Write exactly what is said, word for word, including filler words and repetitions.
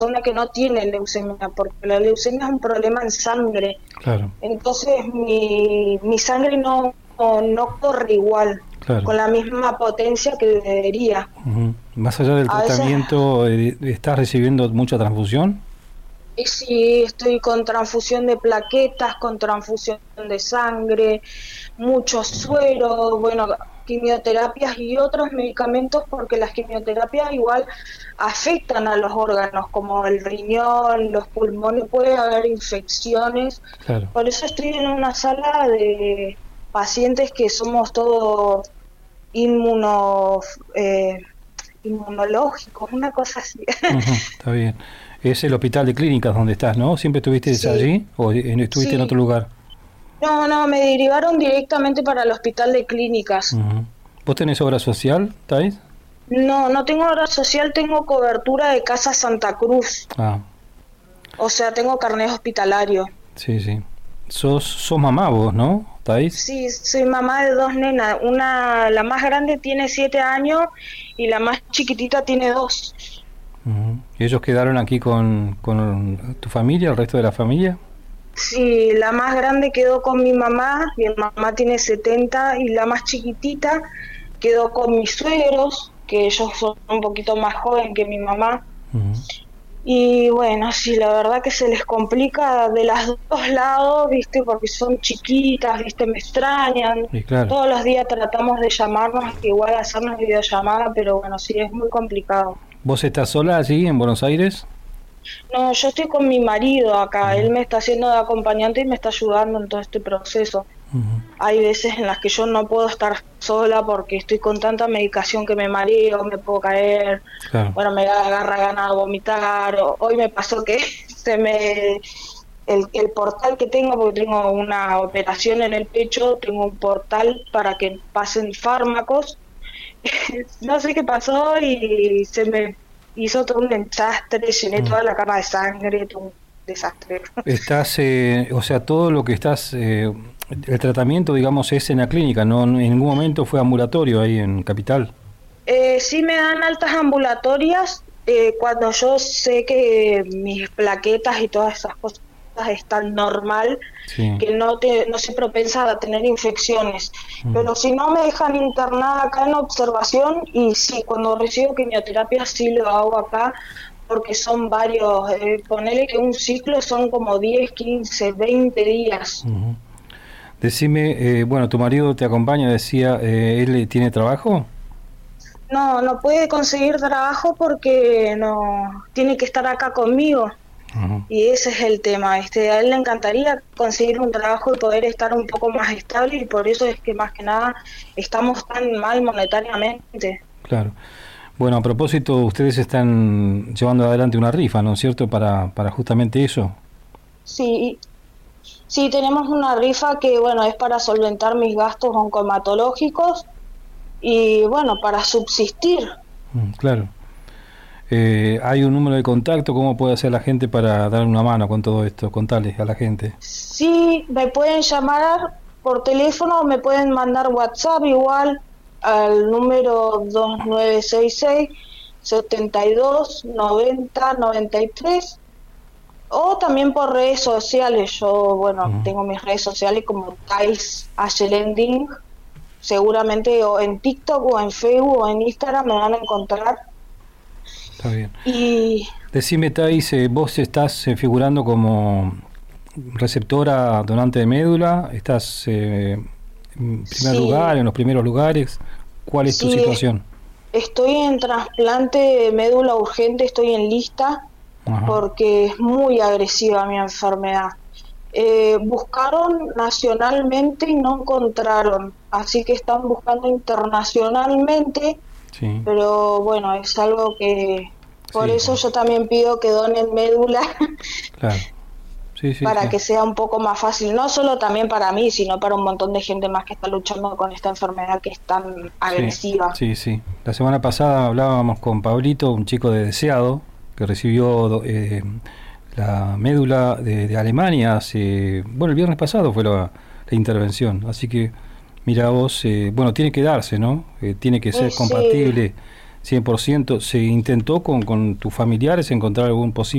persona que no tiene leucemia, porque la leucemia es un problema en sangre. Claro. Entonces mi, mi sangre no, no, no corre igual, Claro. con la misma potencia que debería. Uh-huh. Más allá del A veces, tratamiento, eh, ¿estás recibiendo mucha transfusión? y sí, estoy con transfusión de plaquetas, con transfusión de sangre, mucho suero, bueno, quimioterapias y otros medicamentos, porque las quimioterapias igual afectan a los órganos, como el riñón, los pulmones, puede haber infecciones. Claro. Por eso estoy en una sala de pacientes que somos todos inmuno, eh, inmunológicos, una cosa así. Uh-huh. Está bien. Es el hospital de clínicas donde estás, ¿no? ¿Siempre estuviste Sí. allí o estuviste Sí. en otro lugar? No, no, me derivaron directamente para el hospital de clínicas. Uh-huh. ¿Vos tenés obra social, Thais? No, no tengo obra social, tengo cobertura de Casa Santa Cruz. Ah. O sea, tengo carnet hospitalario. Sí, sí. Sos, sos mamá vos, ¿no, Thais? Sí, soy mamá de dos nenas. Una, la más grande tiene siete años y la más chiquitita tiene dos. Uh-huh. ¿Y ellos quedaron aquí con, con tu familia, el resto de la familia? Sí, la más grande quedó con mi mamá, mi mamá tiene setenta, y la más chiquitita quedó con mis suegros, que ellos son un poquito más jóvenes que mi mamá. Uh-huh. Y bueno, sí, la verdad que se les complica de los dos lados, ¿viste? Porque son chiquitas, ¿viste? Me extrañan. Y claro. Todos los días tratamos de llamarnos, igual hacernos videollamada, pero bueno, sí, es muy complicado. ¿Vos estás sola allí en Buenos Aires? No, yo estoy con mi marido acá, uh-huh. Él me está haciendo de acompañante y me está ayudando en todo este proceso. Uh-huh. Hay veces en las que yo no puedo estar sola porque estoy con tanta medicación que me mareo, me puedo caer, claro. Bueno, me agarra ganas de vomitar. O, hoy me pasó que se me el, el portal que tengo, porque tengo una operación en el pecho, tengo un portal para que pasen fármacos. No sé qué pasó y se me hizo todo un enchastre, llené uh-huh. toda la cama de sangre, todo un desastre. Estás, eh, o sea, todo lo que estás, eh, el tratamiento, digamos, es en la clínica, ¿no? En ningún momento fue ambulatorio ahí en Capital. Eh, sí me dan altas ambulatorias eh, cuando yo sé que mis plaquetas y todas esas cosas están normal, sí. Que no te no se propensa a tener infecciones, mm. Pero si no me dejan internada acá en observación, y sí, cuando recibo quimioterapia sí lo hago acá, porque son varios, eh, ponele que un ciclo son como diez, quince, veinte días. Uh-huh. Decime, eh, bueno, tu marido te acompaña, decía, eh, ¿él tiene trabajo? No, no puede conseguir trabajo porque no tiene que estar acá conmigo. Uh-huh. Y ese es el tema, este, a él le encantaría conseguir un trabajo y poder estar un poco más estable, y por eso es que más que nada estamos tan mal monetariamente. Claro. Bueno, a propósito, ustedes están llevando adelante una rifa, ¿no es cierto?, para, para justamente eso. Sí, sí, tenemos una rifa que, bueno, es para solventar mis gastos oncomatológicos y, bueno, para subsistir. Mm, claro. Eh, ¿hay un número de contacto? ¿Cómo puede hacer la gente para dar una mano con todo esto? Contales a la gente. Sí, me pueden llamar por teléfono o me pueden mandar WhatsApp igual al número dos nueve seis seis, setenta y dos, noventa, noventa y tres, o también por redes sociales. Yo, bueno, uh-huh. tengo mis redes sociales como Thais Ayelending, seguramente o en TikTok o en Facebook o en Instagram me van a encontrar. Está bien. Y decime, Thais, eh, vos estás eh, figurando como receptora donante de médula, estás eh, en primer sí. lugar, en los primeros lugares. ¿Cuál es sí, tu situación? Estoy en trasplante de médula urgente, estoy en lista. Ajá. Porque es muy agresiva mi enfermedad. Eh, buscaron nacionalmente y no encontraron, así que están buscando internacionalmente. Sí. Pero bueno, es algo que por sí, eso sí. yo también pido que donen médula. Claro. Sí, sí, para sí. que sea un poco más fácil, no solo también para mí, sino para un montón de gente más que está luchando con esta enfermedad que es tan agresiva. Sí, sí, sí. La semana pasada hablábamos con Pablito, un chico de Deseado, que recibió eh, la médula de, de Alemania hace, bueno, el viernes pasado fue la, la intervención, así que mira vos, eh, bueno, tiene que darse, ¿no? Eh, tiene que ser pues compatible, sí. cien por ciento. ¿Se intentó con, con tus familiares encontrar algún posible